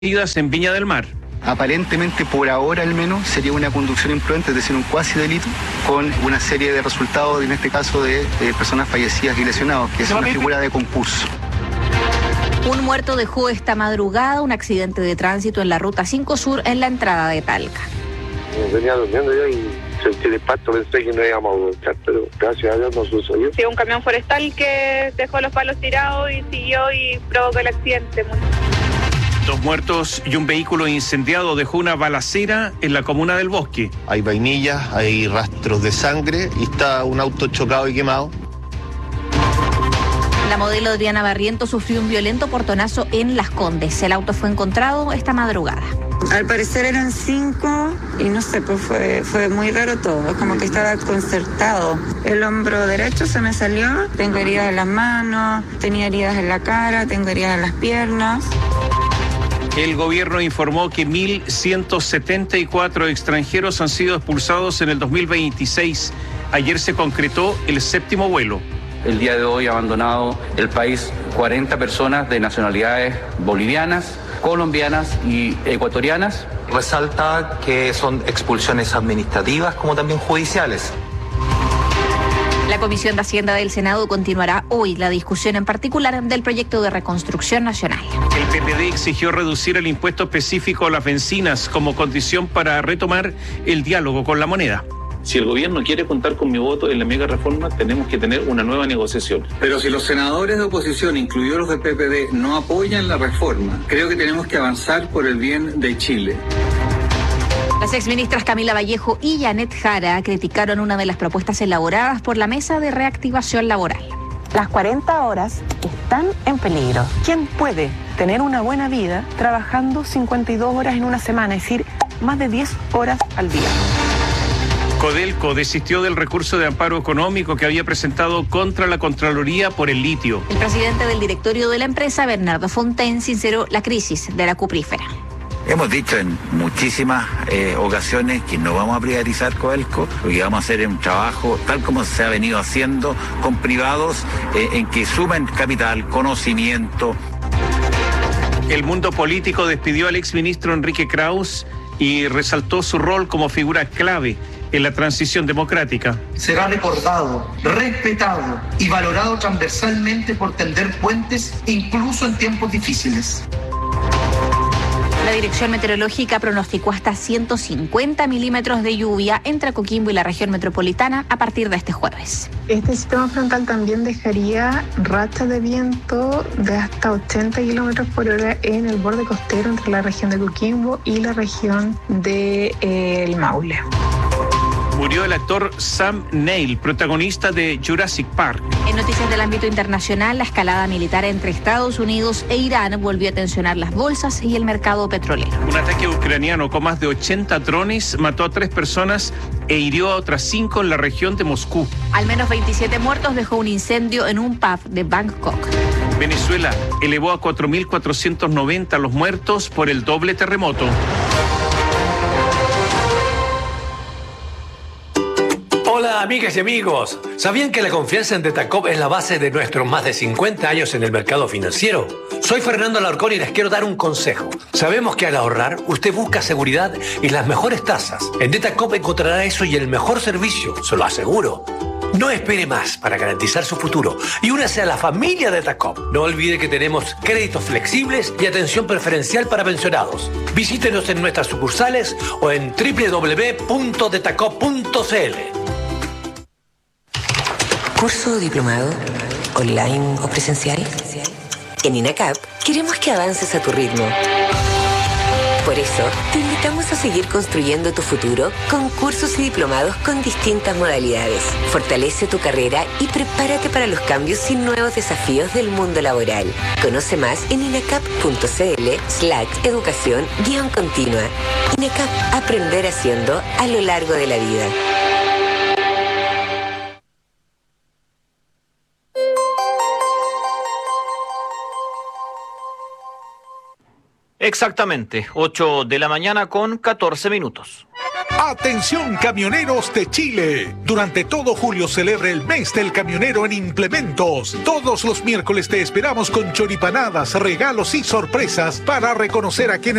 en Viña del Mar. Aparentemente, por ahora al menos, sería una conducción imprudente, es decir, un cuasi delito, con una serie de resultados, en este caso de personas fallecidas y lesionados, que es una figura de concurso. Un muerto dejó esta madrugada un accidente de tránsito en la ruta 5 Sur en la entrada de Talca. Venía durmiendo yo y sentí el impacto, pensé que no íbamos a volcar, pero gracias a Dios no sucedió. Sí, un camión forestal que dejó los palos tirados y siguió y provocó el accidente. 2 muertos y un vehículo incendiado dejó una balacera en la comuna del Bosque. Hay vainillas, hay rastros de sangre y está un auto chocado y quemado. La modelo Adriana Barriento sufrió un violento portonazo en Las Condes. El auto fue encontrado esta madrugada. Al parecer eran 5 y no sé, pues fue muy raro todo, como que estaba concertado. El hombro derecho se me salió, tengo heridas en las manos, tenía heridas en la cara, tengo heridas en las piernas. El gobierno informó que 1.174 extranjeros han sido expulsados en el 2026. Ayer se concretó el 7º vuelo. El día de hoy ha abandonado el país 40 personas de nacionalidades bolivianas, colombianas y ecuatorianas. Resalta que son expulsiones administrativas como también judiciales. La Comisión de Hacienda del Senado continuará hoy la discusión en particular del proyecto de reconstrucción nacional. El PPD exigió reducir el impuesto específico a las bencinas como condición para retomar el diálogo con la moneda. Si el gobierno quiere contar con mi voto en la mega reforma, tenemos que tener una nueva negociación. Pero si los senadores de oposición, incluidos los del PPD, no apoyan la reforma, creo que tenemos que avanzar por el bien de Chile. Las exministras Camila Vallejo y Janet Jara criticaron una de las propuestas elaboradas por la Mesa de Reactivación Laboral. Las 40 horas están en peligro. ¿Quién puede tener una buena vida trabajando 52 horas en una semana? Es decir, más de 10 horas al día. Codelco desistió del recurso de amparo económico que había presentado contra la Contraloría por el litio. El presidente del directorio de la empresa, Bernardo Fontaine, sinceró la crisis de la cuprífera. Hemos dicho en muchísimas ocasiones que no vamos a privatizar Codelco, lo que vamos a hacer es un trabajo tal como se ha venido haciendo con privados en que sumen capital, conocimiento. El mundo político despidió al exministro Enrique Kraus y resaltó su rol como figura clave en la transición democrática. Será recordado, respetado y valorado transversalmente por tender puentes incluso en tiempos difíciles. La Dirección Meteorológica pronosticó hasta 150 milímetros de lluvia entre Coquimbo y la región metropolitana a partir de este jueves. Este sistema frontal también dejaría rachas de viento de hasta 80 kilómetros por hora en el borde costero entre la región de Coquimbo y la región de El Maule. Murió el actor Sam Neill, protagonista de Jurassic Park. En noticias del ámbito internacional, la escalada militar entre Estados Unidos e Irán volvió a tensionar las bolsas y el mercado petrolero. Un ataque ucraniano con más de 80 drones mató a 3 personas e hirió a otras 5 en la región de Moscú. Al menos 27 muertos dejó un incendio en un pub de Bangkok. Venezuela elevó a 4.490 los muertos por el doble terremoto. Hola amigas y amigos, ¿sabían que la confianza en Detacop es la base de nuestros más de 50 años en el mercado financiero? Soy Fernando Alarcón y les quiero dar un consejo. Sabemos que al ahorrar usted busca seguridad y las mejores tasas. En Detacop encontrará eso y el mejor servicio, se lo aseguro. No espere más para garantizar su futuro y únase a la familia Detacop. No olvide que tenemos créditos flexibles y atención preferencial para pensionados. Visítenos en nuestras sucursales o en www.detacop.cl. ¿Curso o diplomado? ¿Online o presencial? En INACAP queremos que avances a tu ritmo. Por eso, te invitamos a seguir construyendo tu futuro con cursos y diplomados con distintas modalidades. Fortalece tu carrera y prepárate para los cambios y nuevos desafíos del mundo laboral. Conoce más en inacap.cl/educación-continua. INACAP, aprender haciendo a lo largo de la vida. Exactamente, 8 de la mañana con 14 minutos. Atención camioneros de Chile. Durante todo julio celebre el mes del camionero en Implementos. Todos los miércoles te esperamos con choripanadas, regalos y sorpresas para reconocer a quienes